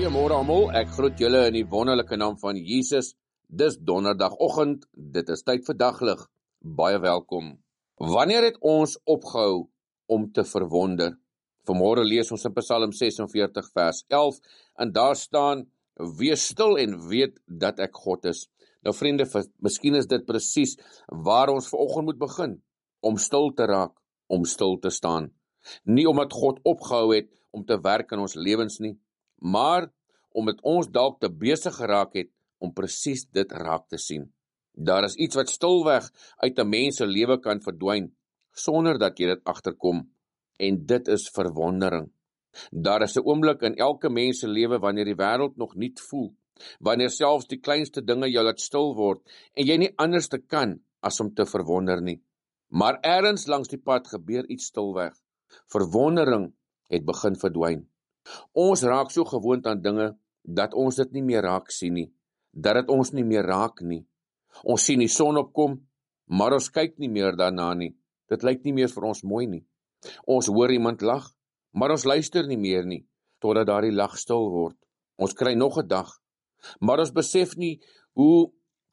Goeiemôre almal, ek groet julle in die wonderlike naam van Jesus. Dis donderdagoggend, dit is tyd vir daglig. Baie welkom. Wanneer het ons opgehou om te verwonder? Vanmôre lees ons in Psalm 46 vers 11 en daar staan: Wees stil en weet dat ek God is. Nou vriende, miskien is dit presies waar ons vanoggend moet begin, om stil te raak, om stil te staan. Nie omdat God opgehou het om te werk in ons lewens nie, maar omdat ons dalk te besig geraak het om presies dit raak te sien. Daar is iets wat stilweg uit 'n mens se lewe kan verdwyn, sonder dat jy dit agterkom, en dit is verwondering. Daar is 'n oomblik in elke mens se lewe wanneer die wêreld nog niet voel, wanneer selfs die kleinste dinge jou laat stil word, en jy nie anders te kan as om te verwonder nie. Maar ergens langs die pad gebeur iets stilweg. Verwondering het begin verdwyn. Ons raak so gewoond aan dinge, dat ons dit nie meer raak sien nie, dat dit ons nie meer raak nie. Ons sien die son opkom, maar ons kyk nie meer daarna nie. Dit lyk nie meer vir ons mooi nie. Ons hoor iemand lag, maar ons luister nie meer nie, totdat daardie lag stil word. Ons kry nog 'n dag, maar ons besef nie hoe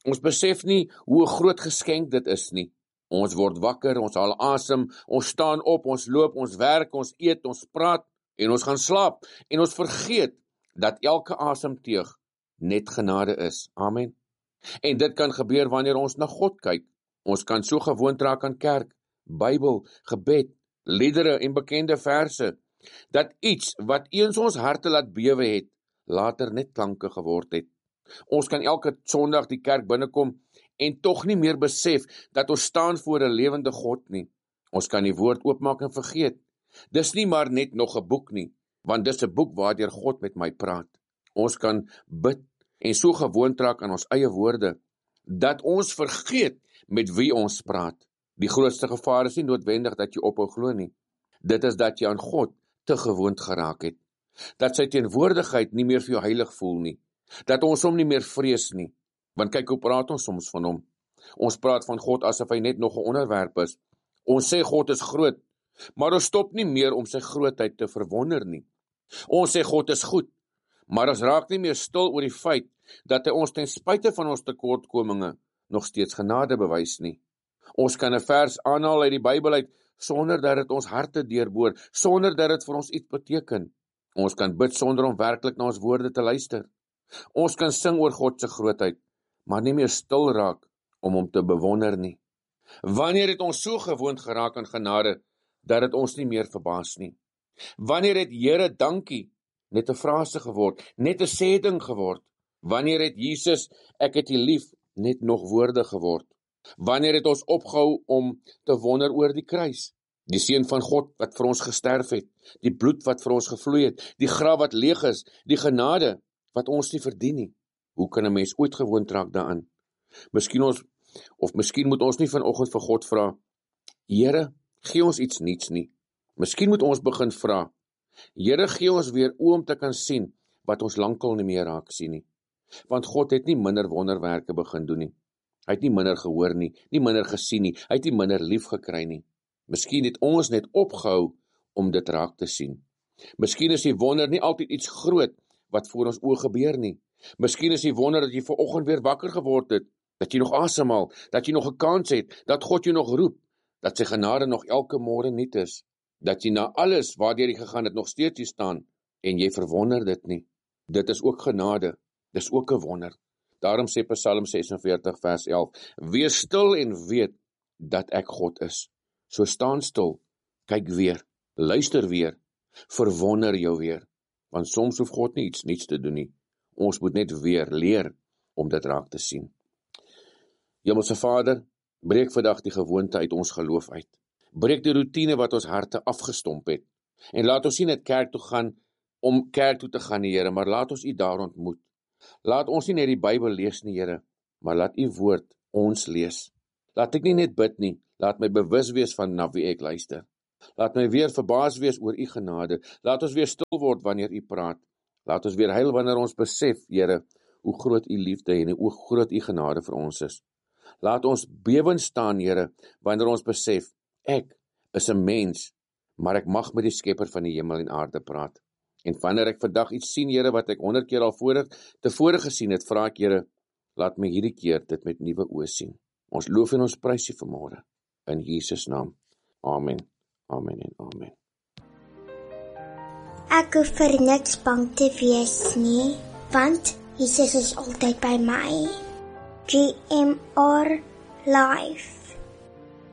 'n groot geskenk dit is nie. Ons word wakker, ons haal asem, ons staan op, ons loop, ons werk, ons eet, ons praat, en ons gaan slaap, en ons vergeet dat elke asemteug net genade is. Amen. En dit kan gebeur wanneer ons na God kyk. Ons kan so gewoond raak aan kerk, Bybel, gebed, liedere en bekende verse, dat iets wat eens ons harte laat bewe het, later net klanke geword het. Ons kan elke Sondag die kerk binnekom en tog nie meer besef dat ons staan voor 'n lewende God nie. Ons kan die woord oopmaak en vergeet. Dis nie maar net nog 'n boek nie, want dis 'n boek waardeur God met my praat. Ons kan bid en so gewoond raak aan ons eie woorde, dat ons vergeet met wie ons praat. Die grootste gevaar is nie noodwendig dat jy ophou glo nie. Dit is dat jy aan God te gewoond geraak het. Dat sy teenwoordigheid nie meer vir jou heilig voel nie. Dat ons hom nie meer vrees nie. Want kyk hoe praat ons soms van hom. Ons praat van God asof hy net nog 'n onderwerp is. Ons sê God is groot, maar ons stop nie meer om sy grootheid te verwonder nie. Ons sê God is goed, maar ons raak nie meer stil oor die feit dat hy ons ten spyte van ons tekortkominge nog steeds genade bewys nie. Ons kan 'n vers aanhaal uit die Bybel uit sonder dat dit ons harte deurboor, sonder dat dit vir ons iets beteken. Ons kan bid sonder om werklik na ons woorde te luister. Ons kan sing oor God se grootheid, maar nie meer stil raak om hom te bewonder nie. Wanneer het ons so gewoond geraak aan genade, dat dit ons nie meer verbaas nie? Wanneer het Here dankie net 'n frase geword, net 'n sê ding geword? Wanneer het Jesus, ek het U lief, net nog woorde geword? Wanneer het ons opgehou om te wonder oor die kruis? Die Seun van God wat vir ons gesterf het, die bloed wat vir ons gevloei het, die graf wat leeg is, die genade wat ons nie verdien nie. Hoe kan 'n mens ooit gewoond raak daaraan? Miskien moet ons nie vanoggend vir God vra, Here, gee ons iets nuuts nie. Miskien moet ons begin vra, Here, gee ons weer oë om te kan sien wat ons lankal nie meer raak sien nie. Want God het nie minder wonderwerke begin doen nie. Hy het nie minder gehoor nie, nie minder gesien nie, hy het nie minder lief gekry nie. Miskien het ons net opgehou om dit raak te sien. Miskien is die wonder nie altyd iets groot wat voor ons oë gebeur nie. Miskien is die wonder dat jy vanoggend weer wakker geword het, dat jy nog asemhaal, dat jy nog 'n kans het, dat God jou nog roep, dat sy genade nog elke môre nuut is, dat jy na alles waardeur jy gegaan het nog steeds hier staan, en jy verwonder dit nie. Dit is ook genade, dis ook 'n wonder. Daarom sê Psalm 46 vers 11, Wees stil en weet dat ek God is. So staan stil, kyk weer, luister weer, verwonder jou weer, want soms hoef God nie iets niets te doen nie. Ons moet net weer leer om dit raak te sien. Hemelse Vader, breek vandag die gewoonte uit ons geloof uit. Breek die roetine wat ons harte afgestomp het. En laat ons nie net kerk toe gaan om kerk toe te gaan, Here, maar laat ons U daar ontmoet. Laat ons nie net die Bybel lees nie, Here, maar laat U woord ons lees. Laat ek nie net bid nie, laat my bewus wees van na wie ek luister. Laat my weer verbaas wees oor U genade. Laat ons weer stil word wanneer U praat. Laat ons weer huil wanneer ons besef, Here, hoe groot U liefde en hoe groot U genade vir ons is. Laat ons bewend staan, Here, wanneer ons besef, ek is 'n mens, maar ek mag met die Skepper van die hemel en aarde praat. En wanneer ek vandag iets sien, Here, wat ek 100 keer al tevore gesien het, vra ek, Here, laat my hierdie keer dit met nuwe oë sien. Ons loof en ons prys U vanmôre. In Jesus naam. Amen. Amen en amen. Ek hoef vir niks bang te wees nie, want Jesus is altyd by my. GMR Live.